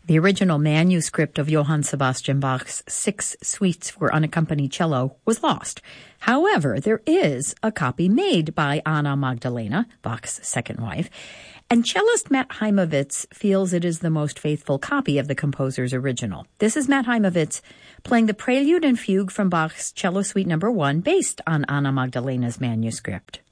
The original manuscript of Johann Sebastian Bach's 6 suites for unaccompanied cello was lost. However, there is a copy made by Anna Magdalena, Bach's second wife, and cellist Matt Heimovitz feels it is the most faithful copy of the composer's original. This is Matt Heimovitz playing the Prelude and Fugue from Bach's Cello Suite No. 1 based on Anna Magdalena's manuscript.